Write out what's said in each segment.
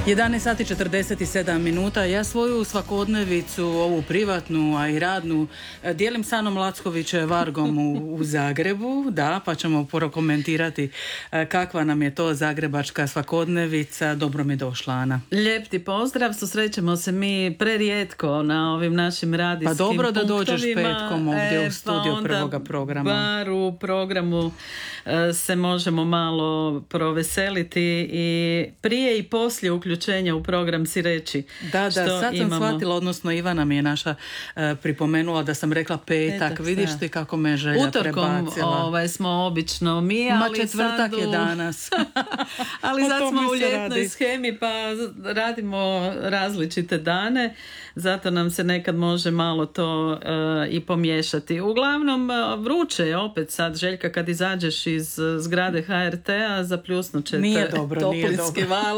11 sati 47 minuta. Ja svoju svakodnevicu, ovu privatnu, a i radnu, dijelim s Anom Lacković Vargom u Zagrebu, da, pa ćemo prokomentirati kakva nam je to zagrebačka svakodnevica. Dobro mi došla, Ana. Lijep ti pozdrav, susrećemo se mi prerijetko na ovim našim radijskim Pa dobro da punktovima. dođeš petkom ovdje u studio prvoga programa. Bar u programu se možemo malo proveseliti i prije i poslije uključenja u program si reći Da, sad sam imamo. shvatila, odnosno Ivana mi je naša pripomenula da sam rekla petak. Vidiš ti kako me želja prebacila. Utorkom smo obično mi, ali četvrtak je danas. Ali sad smo u ljetnoj shemi pa radimo različite dane, zato nam se nekad može malo to i pomiješati. Uglavnom vruće je opet sad, Željka, kad izađeš iz zgrade HRT-a zapljusnut će toplinski val.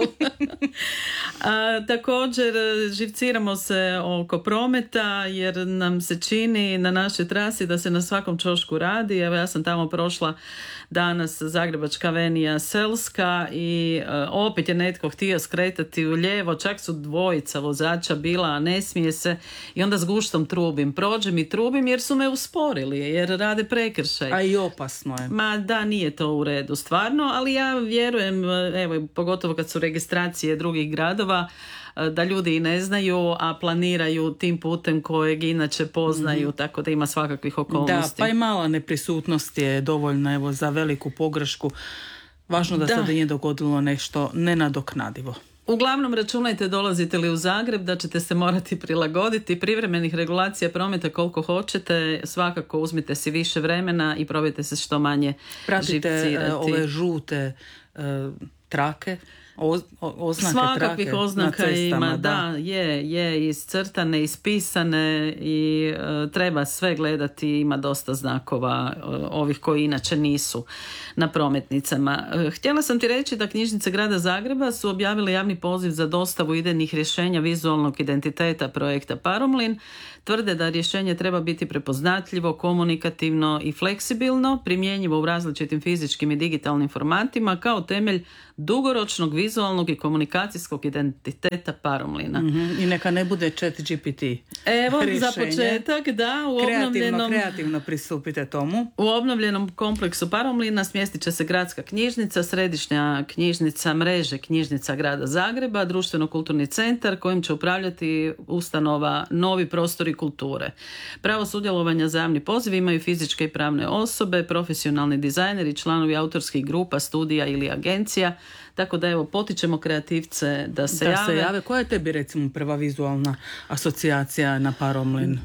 Također živciramo se oko prometa jer nam se čini na našoj trasi da se na svakom ćošku radi. Evo, ja sam tamo prošla danas Zagrebačka avenija Selska i opet je netko htio skretati u lijevo, čak su dvojica vozača bila, a ne smije se, i onda s guštom trubim, prođem i trubim jer su me usporili, jer rade prekršaj. A i opasno je. Ma da, nije to u redu stvarno, ali ja vjerujem, evo, pogotovo kad su registracije drugih gradova, da ljudi i ne znaju, a planiraju tim putem kojeg inače poznaju, tako da ima svakakvih okolnosti. Da, pa i mala neprisutnost je dovoljna, evo, za veliku pogrešku. Važno da se nije dogodilo nešto nenadoknadivo. Uglavnom, računajte, dolazite li u Zagreb, da ćete se morati prilagoditi. Privremenih regulacija prometa koliko hoćete, svakako uzmite si više vremena i probajte se što manje živcirati. Pratite ove žute trake, oznake svakakvih trake oznaka na cestama, ima, da, je iscrtane, ispisane i treba sve gledati, ima dosta znakova ovih koji inače nisu na prometnicama. Htjela sam ti reći da knjižnice grada Zagreba su objavile javni poziv za dostavu idejnih rješenja vizualnog identiteta projekta Paromlin. Tvrde da rješenje treba biti prepoznatljivo, komunikativno i fleksibilno, primjenjivo u različitim fizičkim i digitalnim formatima kao temelj dugoročnog vizualnog i komunikacijskog identiteta Paromlina. I neka ne bude ChatGPT. Evo, rješenje. za početak, da, kreativno pristupite tomu. U obnovljenom kompleksu Paromlina smjestit će se gradska knjižnica, središnja knjižnica mreže knjižnica grada Zagreba, društveno-kulturni centar kojim će upravljati ustanova Novi prostori kulture. Pravo sudjelovanja za javni poziv imaju fizičke i pravne osobe, profesionalni dizajneri, članovi autorskih grupa, studija ili agencija. Tako da, evo, potičemo kreativce da se jave. Koja je tebi, recimo, prva vizualna asocijacija na Paromlin?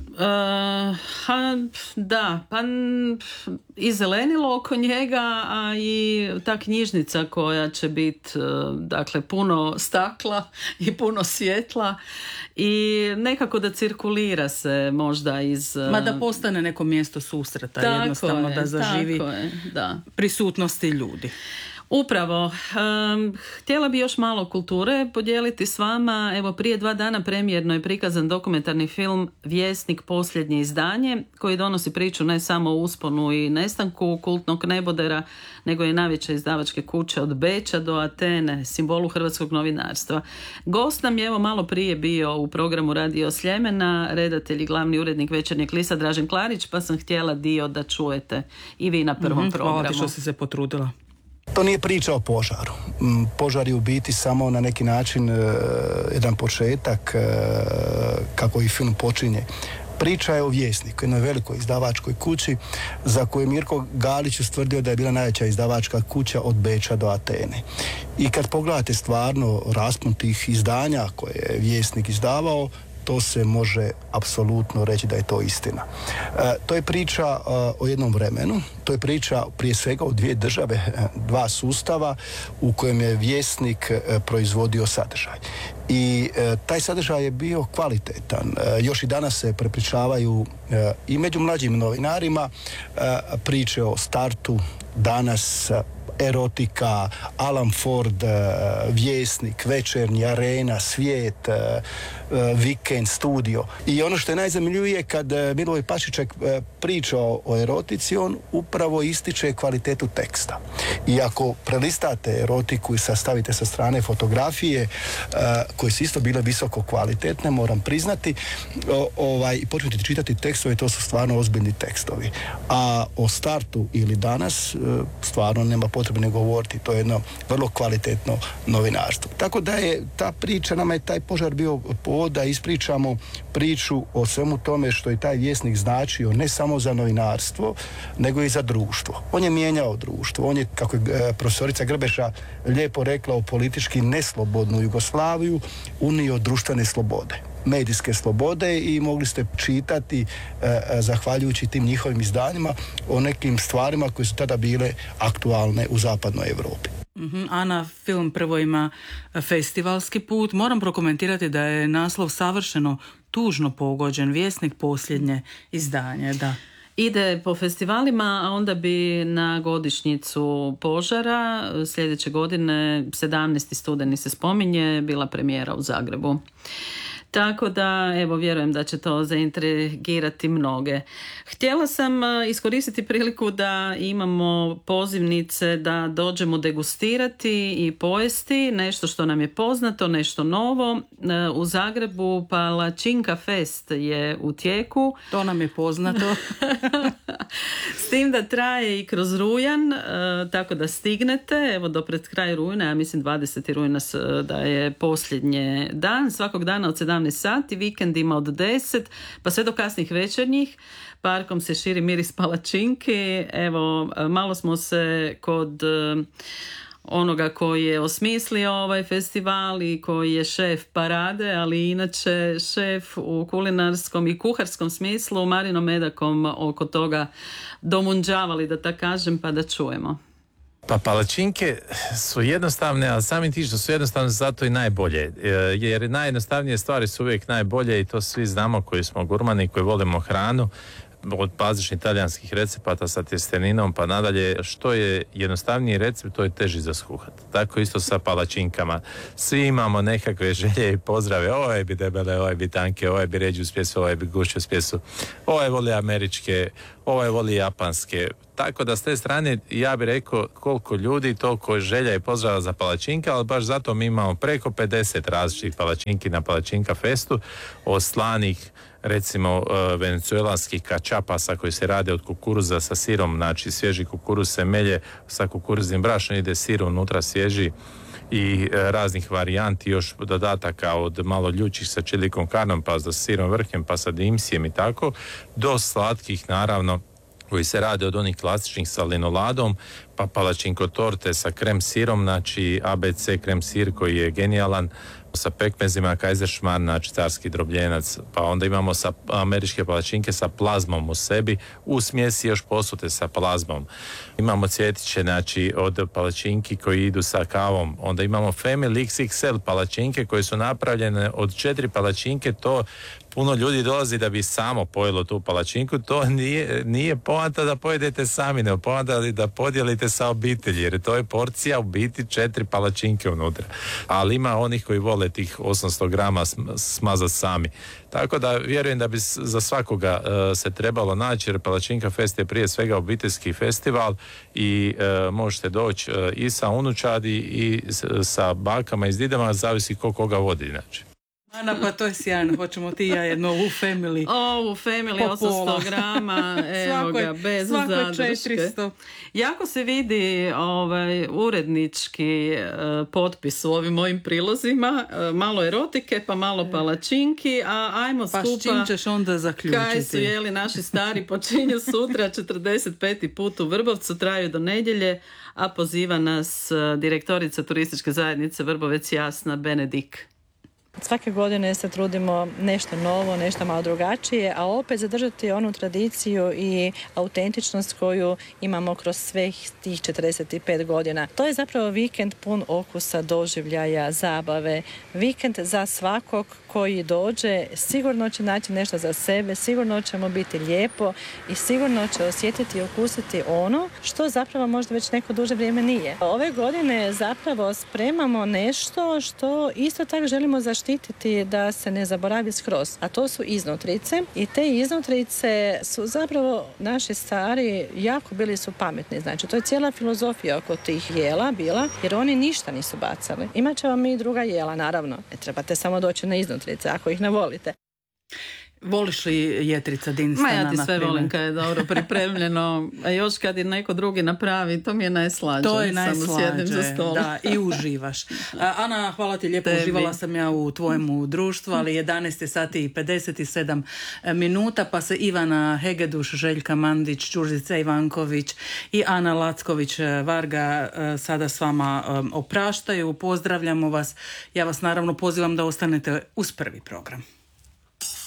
I zelenilo oko njega, a i ta knjižnica koja će biti, dakle, puno stakla i puno svjetla i nekako da cirkulira se možda iz... da postane neko mjesto susreta, jednostavno da zaživi prisutnosti ljudi. Upravo, htjela bi još malo kulture podijeliti s vama. Evo, prije 2 dana premijerno je prikazan dokumentarni film Vjesnik posljednje izdanje, koji donosi priču ne samo o usponu i nestanku kultnog nebodera, nego i najveće izdavačke kuće od Beča do Atene, simbolu hrvatskog novinarstva. Gost nam je, evo, malo prije bio u programu Radio Sljemena, redatelj i glavni urednik Večernjeg lista Dražen Klarić, pa sam htjela dio da čujete i vi na prvom programu. Hvala ti što si se potrudila. To nije priča o požaru. Požar je u biti samo na neki način jedan početak kako i film počinje. Priča je o Vjesniku, jednoj velikoj izdavačkoj kući za koju je Mirko Galić ustvrdio da je bila najveća izdavačka kuća od Beča do Atene. I kad pogledate stvarno raspon tih izdanja koje je Vjesnik izdavao, to se može apsolutno reći da je to istina. To je priča o jednom vremenu, to je priča prije svega o 2 države, 2 sustava u kojem je Vjesnik proizvodio sadržaj. I taj sadržaj je bio kvalitetan. Još i danas se prepričavaju i među mlađim novinarima priče o startu, danas, erotika, Alan Ford, Vjesnik, Večernji, Arena, Svijet, Vikend, Studio. I ono što je najzanimljivije kad Milivoj Pašiček priča o erotici, on upravo ističe kvalitetu teksta. I ako prelistate erotiku i sastavite sa strane fotografije koje su isto bile visoko kvalitetne, moram priznati, i počnete čitati tekstove, to su stvarno ozbiljni tekstovi. A o startu ili danas stvarno nema potrebe ne govoriti, to je jedno vrlo kvalitetno novinarstvo. Tako da je ta priča, nama je taj požar bio povod da ispričamo priču o svemu tome što je taj Vjesnik značio ne samo za novinarstvo, nego i za društvo. On je mijenjao društvo. On je, kako je profesorica Grbeša lijepo rekla, o politički neslobodnu Jugoslaviju unio društvene slobode, medijske slobode, i mogli ste čitati zahvaljujući tim njihovim izdanjima o nekim stvarima koje su tada bile aktualne u zapadnoj Europi. Ana, film prvo ima festivalski put. Moram prokomentirati da je naslov savršeno tužno pogođen. Vjesnik posljednje izdanje, da. Ide po festivalima, a onda bi na godišnjicu požara sljedeće godine, 17. studeni se spominje, bila premijera u Zagrebu. Tako da, evo, vjerujem da će to zaintrigirati mnoge. Htjela sam iskoristiti priliku da imamo pozivnice da dođemo degustirati i pojesti nešto što nam je poznato, nešto novo. U Zagrebu Palačinka Fest je u tijeku. To nam je poznato. S tim da traje i kroz rujan, tako da stignete, evo, do pred kraj rujna, ja mislim 20. rujna da je posljednji dan, svakog dana od 17 sati, vikendima od 10, pa sve do kasnih večernjih. Parkom se širi miris palačinki. Evo, malo smo se kod onoga koji je osmislio ovaj festival i koji je šef parade, ali inače šef u kulinarskom i kuharskom smislu, Marinom Medakom, oko toga domunđavali, da tako kažem, pa da čujemo. Pa palačinke su jednostavne, ali samim tim što su jednostavne, zato i najbolje. Jer najjednostavnije stvari su uvijek najbolje i to svi znamo koji smo gurmani, koji volimo hranu. Od bazičnih talijanskih recepata sa tjesteninom pa nadalje, što je jednostavniji recept, to je teži za skuhati. Tako isto sa palačinkama. Svi imamo nekakve želje i pozdrave, ovaj bi debele, ovaj bi tanke, ovaj bi ređu spjesu, ovaj bi gušću spjesu, ovaj voli američke, ovaj voli japanske. Tako da s te strane ja bih rekao koliko ljudi, toliko želja i pozdrava za palačinke, ali baš zato mi imamo preko 50 različitih palačinki na Palačinka Festu, od slanih, recimo venecuelanskih kačapasa koji se rade od kukuruza sa sirom, znači svježi kukuruz se melje sa kukuruznim brašnom, ide sir unutra svježi, i raznih varijanti, još dodataka od malo ljućih sa chili con carnom, pa sa sirom vrhnjem, pa sa dimsijem i tako, do slatkih naravno koji se rade od onih klasičnih sa linoladom, pa palačinko torte sa krem sirom, znači ABC krem sir koji je genijalan, sa pekmezima, kajzeršman, znači carski drobljenac, pa onda imamo sa američke palačinke sa plazmom u sebi, u smjesi još posute sa plazmom. Imamo cvjetiće, znači od palačinki koji idu sa kavom, onda imamo Family XXL palačinke koje su napravljene od 4 palačinke, to puno ljudi dolazi da bi samo pojelo tu palačinku, to nije poanta da pojedete sami, nego poanta da podijelite sa obitelji, jer to je porcija u biti 4 palačinke unutra. Ali ima onih koji vole tih 800 grama smazati sami. Tako da vjerujem da bi za svakoga se trebalo naći, jer Palačinka Fest je prije svega obiteljski festival i možete doći i sa unučadi i sa bakama i s didama, zavisi koga vodi inače. Ana, pa to je sjajno, hoćemo ti i ja jedno u Family. U Family 800 grama, evo ga, bez zadrške. 400. Jako se vidi urednički potpis u ovim mojim prilozima, malo erotike, pa malo palačinki, a ajmo skupa... Pa s čim ćeš onda zaključiti? Kaj su jeli naši stari, počinju sutra, 45. put u Vrbovcu, traju do nedjelje, a poziva nas direktorica turističke zajednice Vrbovec Jasna Benedik. Svake godine se trudimo nešto novo, nešto malo drugačije, a opet zadržati onu tradiciju i autentičnost koju imamo kroz svih tih 45 godina. To je zapravo vikend pun okusa, doživljaja, zabave. Vikend za svakog koji dođe sigurno će naći nešto za sebe, sigurno će mu biti lijepo i sigurno će osjetiti i okusiti ono što zapravo možda već neko duže vrijeme nije. Ove godine zapravo spremamo nešto što isto tako želimo zaštititi da se ne zaboravi skroz, a to su iznutrice i te iznutrice su zapravo naši stari jako bili su pametni, znači to je cijela filozofija oko tih jela bila, jer oni ništa nisu bacali. Imat ćemo mi i druga jela, naravno, ne trebate samo doći na iznutrice ako ih ne volite. Voliš li jetrica Dinstana? Ma ja ti sve volim kad je dobro pripremljeno, a još kad je neko drugi napravi, to mi je najslađe. To je najslađe, za stol. Da, i uživaš. Ana, hvala ti lijepo, uživala sam ja u tvojemu društvu, ali 11 sati i 57 minuta, pa se Ivana Hegeduš, Željka Mandić, Đurđica Ivanković i Ana Lacković Varga sada s vama opraštaju. Pozdravljamo vas. Ja vas naravno pozivam da ostanete uz prvi program.